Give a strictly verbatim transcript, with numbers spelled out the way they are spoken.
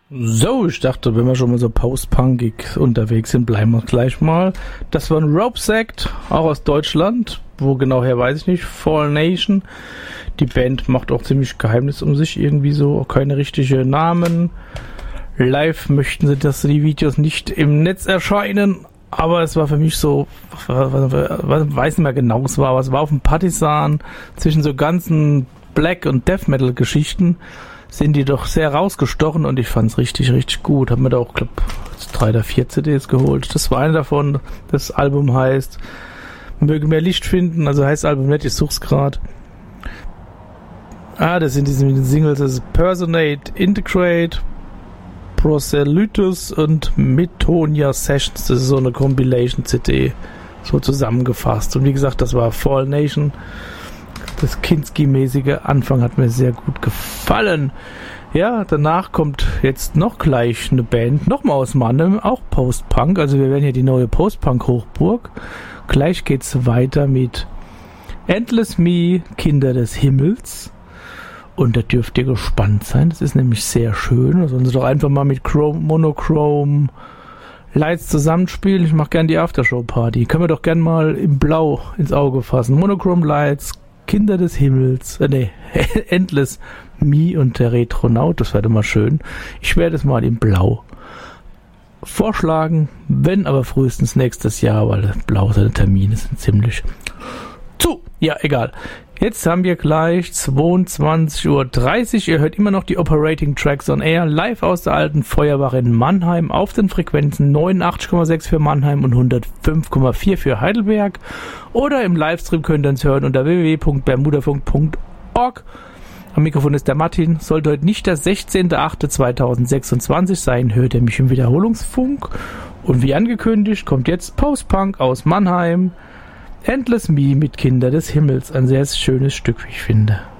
So, ich dachte, wenn wir schon mal so post-punkig unterwegs sind, bleiben wir gleich mal. Das war ein Rope Sect, auch aus Deutschland. Wo genau her, weiß ich nicht. Fall Nation. Die Band macht auch ziemlich Geheimnis um sich. Irgendwie so, auch keine richtigen Namen. Live möchten sie, dass die Videos nicht im Netz erscheinen. Aber es war für mich so, ich weiß nicht mehr genau, es war, aber es war auf dem Partisan zwischen so ganzen Black- und Death-Metal-Geschichten. Sind die doch sehr rausgestochen und ich fand's richtig, richtig gut. Hab mir da auch, glaub, drei oder vier C Ds geholt. Das war eine davon. Das Album heißt Möge mehr Licht finden. Also heißt das Album nicht, ich such's grad. Ah, das sind diese Singles. Das ist Personate, Integrate, Proselytus und Metonia Sessions. Das ist so eine Compilation-C D. So zusammengefasst. Und wie gesagt, das war Fall Nation. Das Kinski-mäßige Anfang hat mir sehr gut gefallen. Ja, danach kommt jetzt noch gleich eine Band, nochmal aus Mannheim, auch Post-Punk. Also wir werden hier die neue Post-Punk-Hochburg. Gleich geht's weiter mit Endless Me, Kinder des Himmels. Und da dürft ihr gespannt sein. Das ist nämlich sehr schön. Da sollen sie doch einfach mal mit Chrome, Monochrome Lights zusammenspielen. Ich mache gern die Aftershow-Party. Können wir doch gern mal im Blau ins Auge fassen. Monochrome Lights, Kinder des Himmels, äh, nee, Endless Me und der Retronaut, das wäre doch mal schön. Ich werde es mal in Blau vorschlagen, wenn aber frühestens nächstes Jahr, weil Blau seine Termine sind ziemlich zu. Ja, egal. Jetzt haben wir gleich zweiundzwanzig Uhr dreißig. Ihr hört immer noch die Operating Tracks on Air live aus der alten Feuerwache in Mannheim auf den Frequenzen neunundachtzig Komma sechs für Mannheim und hundertfünf Komma vier für Heidelberg. Oder im Livestream könnt ihr uns hören unter w w w punkt bermudafunk punkt org. Am Mikrofon ist der Martin. Sollte heute nicht der sechzehnter achter zweitausendsechsundzwanzig sein, hört ihr mich im Wiederholungsfunk. Und wie angekündigt kommt jetzt Post-Punk aus Mannheim. Endless Me mit Kinder des Himmels. Ein sehr schönes Stück, wie ich finde.